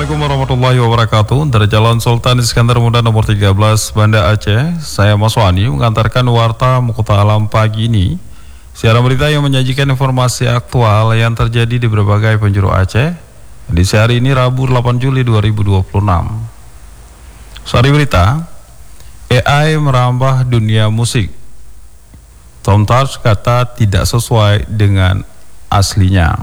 Assalamualaikum warahmatullahi wabarakatuh. Dari Jalan Sultan Iskandar Muda nomor 13 Banda Aceh, saya Mas Wani mengantarkan warta Mukhtar Alam pagi ini. Siaran berita yang menyajikan informasi aktual yang terjadi di berbagai penjuru Aceh. Di hari ini Rabu 8 Juli 2026. Sari berita, AI merambah dunia musik. Tom Tars kata tidak sesuai dengan aslinya.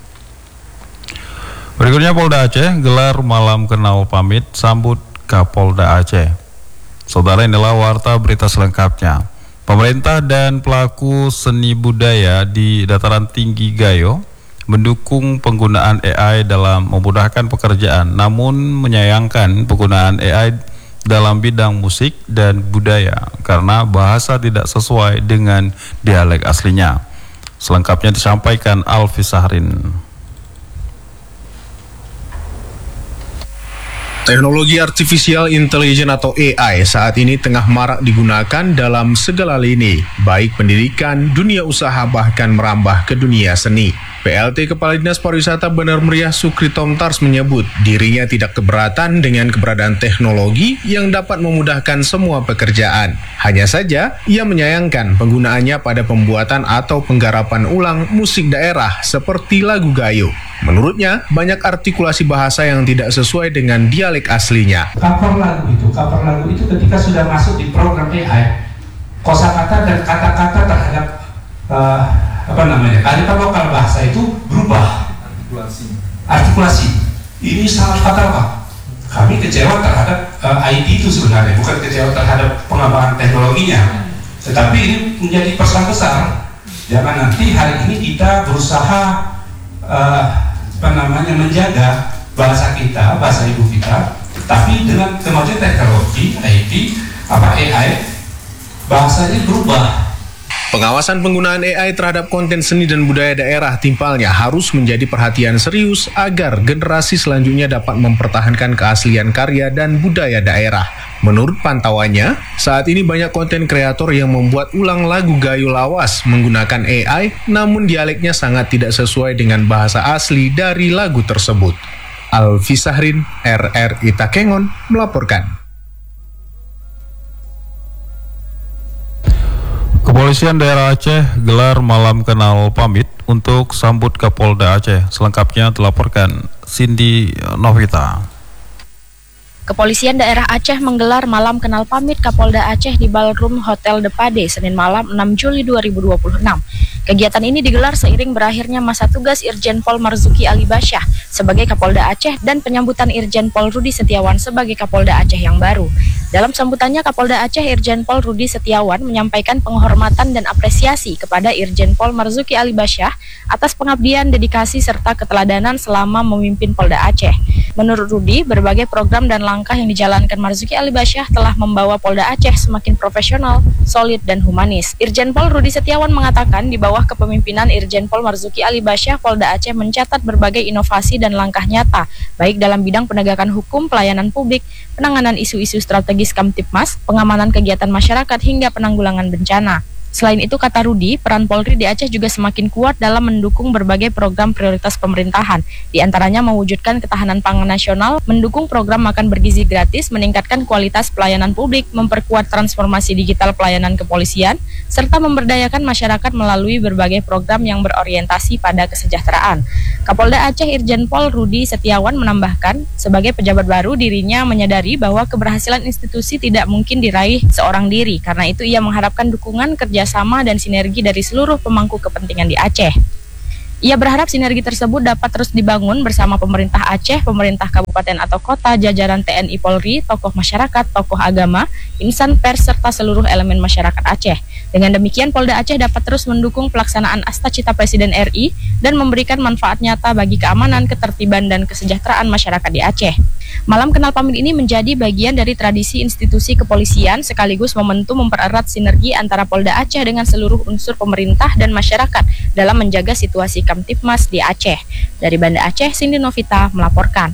Berikutnya Polda Aceh gelar malam kenal pamit sambut Kapolda Aceh. Saudara, inilah warta berita selengkapnya. Pemerintah dan pelaku seni budaya di dataran tinggi Gayo mendukung penggunaan AI dalam memudahkan pekerjaan, namun menyayangkan penggunaan AI dalam bidang musik dan budaya karena bahasa tidak sesuai dengan dialek aslinya. Selengkapnya disampaikan Alfi Sahrin. Teknologi Artificial Intelligence atau AI saat ini tengah marak digunakan dalam segala lini, baik pendidikan, dunia usaha, bahkan merambah ke dunia seni. PLT Kepala Dinas Pariwisata Bandar Meriah Sukri Tom Tars menyebut dirinya tidak keberatan dengan keberadaan teknologi yang dapat memudahkan semua pekerjaan. Hanya saja, ia menyayangkan penggunaannya pada pembuatan atau penggarapan ulang musik daerah seperti lagu Gayo. Menurutnya, banyak artikulasi bahasa yang tidak sesuai dengan dialek aslinya. Cover lagu itu ketika sudah masuk di program AI, kosakata dan kata-kata terhadap kalimat lokal bahasa itu berubah. Artikulasi. Ini salah fatal, Pak. Kami kecewa terhadap IT itu sebenarnya, bukan kecewa terhadap pengembangan teknologinya. Tetapi ini menjadi persoalan besar. Jangan nanti hari ini kita berusaha menjaga bahasa kita, bahasa ibu kita, tapi dengan kemajuan teknologi IT, AI, bahasanya berubah. Pengawasan penggunaan AI terhadap konten seni dan budaya daerah timpalnya harus menjadi perhatian serius agar generasi selanjutnya dapat mempertahankan keaslian karya dan budaya daerah. Menurut pantauannya, saat ini banyak konten kreator yang membuat ulang lagu Gayo lawas menggunakan AI, namun dialeknya sangat tidak sesuai dengan bahasa asli dari lagu tersebut. Alfi Sahrin, RRI Takengon, melaporkan. Kepolisian daerah Aceh gelar malam kenal pamit untuk sambut Kapolda Aceh. Selengkapnya dilaporkan Cindy Novita. Kepolisian daerah Aceh menggelar malam kenal pamit Kapolda Aceh di Ballroom Hotel De Pade, Senin malam 6 Juli 2026. Kegiatan ini digelar seiring berakhirnya masa tugas Irjen Pol Marzuki Ali Basyah sebagai Kapolda Aceh dan penyambutan Irjen Pol Rudi Setiawan sebagai Kapolda Aceh yang baru. Dalam sambutannya, Kapolda Aceh Irjen Pol Rudi Setiawan menyampaikan penghormatan dan apresiasi kepada Irjen Pol Marzuki Ali Basyah atas pengabdian, dedikasi, serta keteladanan selama memimpin Polda Aceh. Menurut Rudi, berbagai program dan langkah yang dijalankan Marzuki Ali Basyah telah membawa Polda Aceh semakin profesional, solid, dan humanis. Irjen Pol Rudi Setiawan mengatakan di bawah kepemimpinan Irjen Pol Marzuki Ali Basyah, Polda Aceh mencatat berbagai inovasi dan langkah nyata, baik dalam bidang penegakan hukum, pelayanan publik, penanganan isu-isu strategis Kamtipmas, pengamanan kegiatan masyarakat, hingga penanggulangan bencana. Selain itu, kata Rudi, peran Polri di Aceh juga semakin kuat dalam mendukung berbagai program prioritas pemerintahan, di antaranya mewujudkan ketahanan pangan nasional, mendukung program makan bergizi gratis, meningkatkan kualitas pelayanan publik, memperkuat transformasi digital pelayanan kepolisian, serta memberdayakan masyarakat melalui berbagai program yang berorientasi pada kesejahteraan. Kapolda Aceh Irjen Pol Rudi Setiawan menambahkan, sebagai pejabat baru dirinya menyadari bahwa keberhasilan institusi tidak mungkin diraih seorang diri, karena itu ia mengharapkan dukungan kerjasama dan sinergi dari seluruh pemangku kepentingan di Aceh. Ia berharap sinergi tersebut dapat terus dibangun bersama pemerintah Aceh, pemerintah kabupaten atau kota, jajaran TNI Polri, tokoh masyarakat, tokoh agama, insan pers, serta seluruh elemen masyarakat Aceh. Dengan demikian, Polda Aceh dapat terus mendukung pelaksanaan Astacita Presiden RI dan memberikan manfaat nyata bagi keamanan, ketertiban, dan kesejahteraan masyarakat di Aceh. Malam kenal pamit ini menjadi bagian dari tradisi institusi kepolisian sekaligus momentum mempererat sinergi antara Polda Aceh dengan seluruh unsur pemerintah dan masyarakat dalam menjaga situasi Kamtipmas di Aceh. Dari Banda Aceh, Cindy Novita melaporkan.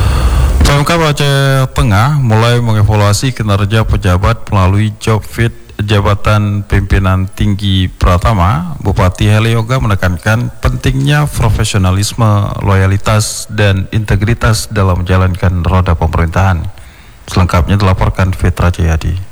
Pemkab Aceh Tengah mulai mengevaluasi kinerja pejabat melalui Job Fit jabatan pimpinan tinggi Pratama, Bupati Heli Yoga menekankan pentingnya profesionalisme, loyalitas, dan integritas dalam menjalankan roda pemerintahan. Selengkapnya dilaporkan Fitra Jayadi.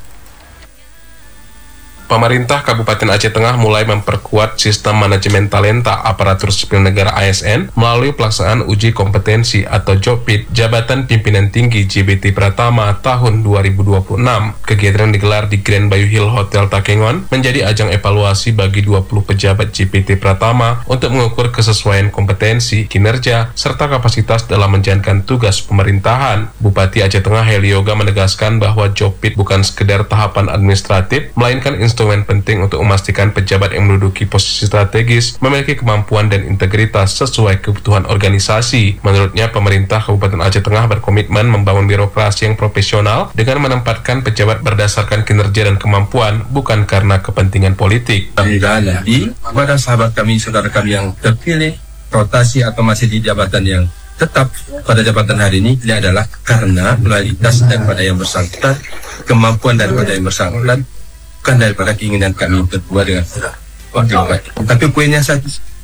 Pemerintah Kabupaten Aceh Tengah mulai memperkuat sistem manajemen talenta aparatur sipil negara ASN melalui pelaksanaan uji kompetensi atau JOPIT Jabatan Pimpinan Tinggi JBT Pratama tahun 2026. Kegiatan yang digelar di Grand Bayu Hill Hotel Takengon menjadi ajang evaluasi bagi 20 pejabat JBT Pratama untuk mengukur kesesuaian kompetensi, kinerja, serta kapasitas dalam menjalankan tugas pemerintahan. Bupati Aceh Tengah Heli Yoga menegaskan bahwa JOPIT bukan sekedar tahapan administratif, melainkan instrumen penting untuk memastikan pejabat yang menduduki posisi strategis memiliki kemampuan dan integritas sesuai kebutuhan organisasi. Menurutnya, pemerintah Kabupaten Aceh Tengah berkomitmen membangun birokrasi yang profesional dengan menempatkan pejabat berdasarkan kinerja dan kemampuan, bukan karena kepentingan politik. Jadi, kepada sahabat kami, saudara kami yang terpilih, rotasi atau masih di jabatan yang tetap pada jabatan hari ini adalah karena loyalitas daripada yang bersangkutan, kemampuan daripada yang bersangkutan, bukan daripada keinginan kami berdua dengan wakil bupati. Tapi poinnya saja,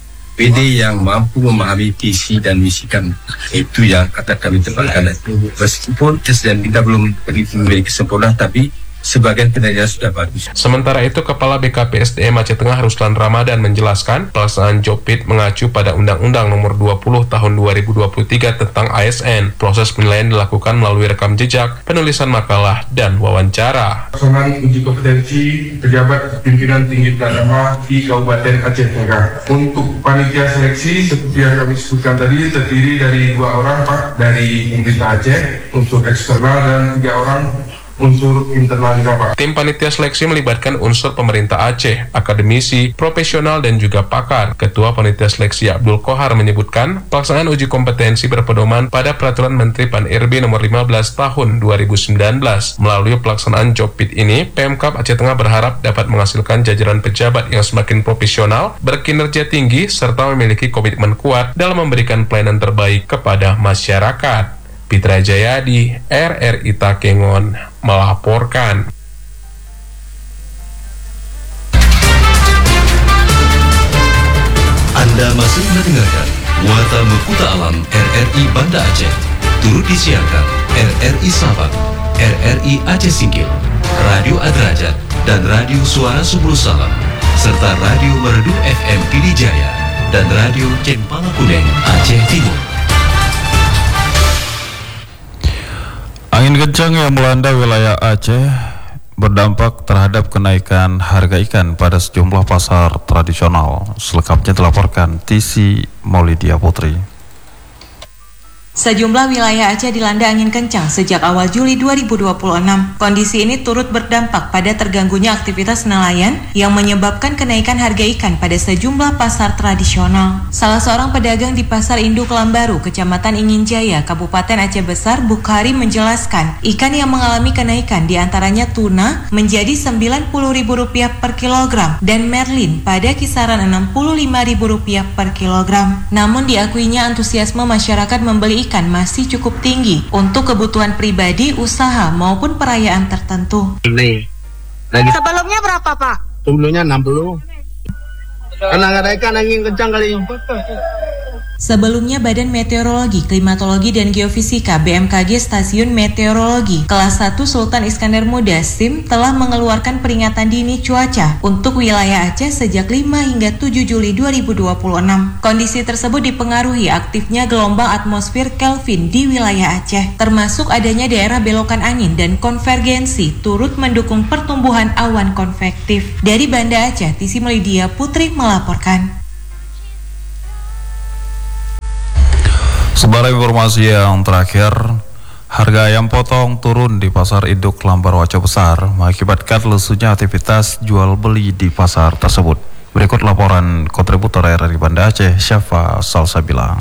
PD yang mampu memahami visi dan misi kami, itu yang kata kami tekankan. Meskipun SDM kita belum begitu memiliki sempurna, tapi sebagian kinerja sudah bagus. Sementara itu, Kepala BKP SDM Aceh Tengah Ruslan Ramadan menjelaskan pelaksanaan JOPIT mengacu pada Undang-Undang Nomor 20 Tahun 2023 tentang ASN. Proses penilaian dilakukan melalui rekam jejak, penulisan makalah, dan wawancara. Pelaksanaan uji kompetensi pejabat pimpinan tinggi Pratama di Kabupaten Aceh Tengah. Untuk panitia seleksi seperti yang kami sebutkan tadi terdiri dari 2 orang Pak dari pemerintah Aceh, unsur eksternal, dan 3 orang unsur internal juga Pak. Tim panitia seleksi melibatkan unsur pemerintah Aceh, akademisi, profesional, dan juga pakar. Ketua panitia seleksi Abdul Kohar menyebutkan pelaksanaan uji kompetensi berpedoman pada Peraturan Menteri Pan-RB Nomor 15 Tahun 2019. Melalui pelaksanaan JOPIT ini, Pemkab Aceh Tengah berharap dapat menghasilkan jajaran pejabat yang semakin profesional, berkinerja tinggi, serta memiliki komitmen kuat dalam memberikan pelayanan terbaik kepada masyarakat. Fitra Jayadi, RRI Takengon, melaporkan. Anda masih mendengarkan Warta Mekuta Alam RRI Banda Aceh. Turut disiarkan RRI Sabang, RRI Aceh Singkil, Radio Adrajat, dan Radio Suara Subul Salam, serta Radio Merdu FM Pidijaya, dan Radio Cempala Kuneng Aceh Timur. Angin kencang yang melanda wilayah Aceh berdampak terhadap kenaikan harga ikan pada sejumlah pasar tradisional. Selengkapnya dilaporkan Tisi Maulidia Putri. Sejumlah wilayah Aceh dilanda angin kencang sejak awal Juli 2026. Kondisi ini turut berdampak pada terganggunya aktivitas nelayan yang menyebabkan kenaikan harga ikan pada sejumlah pasar tradisional. Salah seorang pedagang di Pasar Induk Lambaru, Kecamatan Inginjaya, Kabupaten Aceh Besar, Bukhari menjelaskan, ikan yang mengalami kenaikan diantaranya tuna menjadi Rp90.000 per kilogram dan merlin pada kisaran Rp65.000 per kilogram. Namun diakuinya antusiasme masyarakat membeli ikan masih cukup tinggi untuk kebutuhan pribadi, usaha maupun perayaan tertentu. Sebelumnya berapa Pak? Sebelumnya 60. Karena nggak ada ikan, angin kencang kali. Sebelumnya, Badan Meteorologi, Klimatologi, dan Geofisika BMKG Stasiun Meteorologi Kelas 1 Sultan Iskandar Muda SIM telah mengeluarkan peringatan dini cuaca untuk wilayah Aceh sejak 5 hingga 7 Juli 2026. Kondisi tersebut dipengaruhi aktifnya gelombang atmosfer Kelvin di wilayah Aceh, termasuk adanya daerah belokan angin dan konvergensi turut mendukung pertumbuhan awan konvektif. Dari Banda Aceh, Tisi Maulidia Putri melaporkan. Sebagai informasi yang terakhir, harga ayam potong turun di Pasar Induk Lambaru Aceh Besar mengakibatkan lesunya aktivitas jual beli di pasar tersebut. Berikut laporan kontributor RRI Banda Aceh, Syafa Salsabila.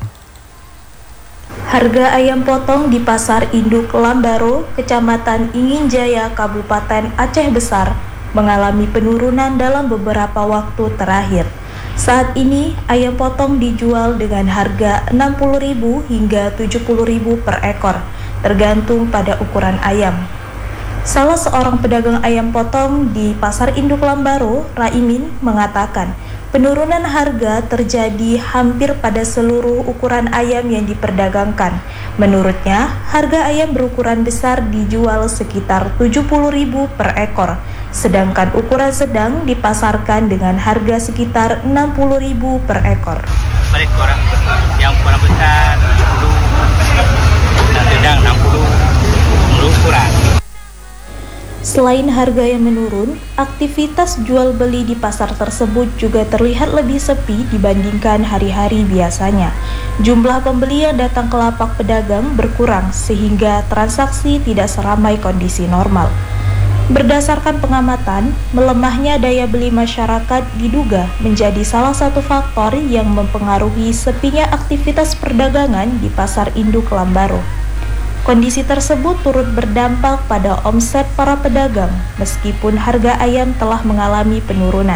Harga ayam potong di Pasar Induk Lambaru, Kecamatan Inginjaya, Kabupaten Aceh Besar mengalami penurunan dalam beberapa waktu terakhir. Saat ini, ayam potong dijual dengan harga Rp60.000 hingga Rp70.000 per ekor, tergantung pada ukuran ayam. Salah seorang pedagang ayam potong di Pasar Induk Lambaro, Raimin, mengatakan penurunan harga terjadi hampir pada seluruh ukuran ayam yang diperdagangkan. Menurutnya, harga ayam berukuran besar dijual sekitar 70.000 per ekor, sedangkan ukuran sedang dipasarkan dengan harga sekitar 60.000 per ekor. Yang ukuran besar 70, yang sedang 60 ukuran. Selain harga yang menurun, aktivitas jual beli di pasar tersebut juga terlihat lebih sepi dibandingkan hari-hari biasanya. Jumlah pembeli yang datang ke lapak pedagang berkurang sehingga transaksi tidak seramai kondisi normal. Berdasarkan pengamatan, melemahnya daya beli masyarakat diduga menjadi salah satu faktor yang mempengaruhi sepinya aktivitas perdagangan di Pasar Induk Lambaro. Kondisi tersebut turut berdampak pada omset para pedagang, meskipun harga ayam telah mengalami penurunan.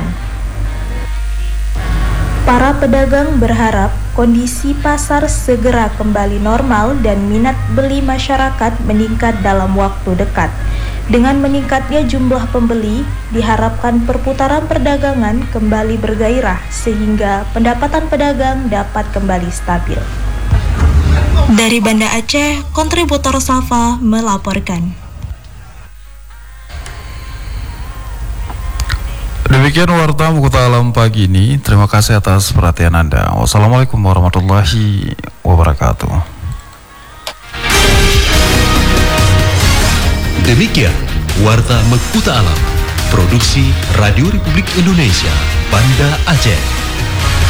Para pedagang berharap kondisi pasar segera kembali normal dan minat beli masyarakat meningkat dalam waktu dekat. Dengan meningkatnya jumlah pembeli, diharapkan perputaran perdagangan kembali bergairah sehingga pendapatan pedagang dapat kembali stabil. Dari Banda Aceh, kontributor Safa melaporkan. Demikian warta Mukuta Alam pagi ini. Terima kasih atas perhatian Anda. Wassalamualaikum warahmatullahi wabarakatuh. Demikian warta Mukuta Alam, produksi Radio Republik Indonesia, Banda Aceh.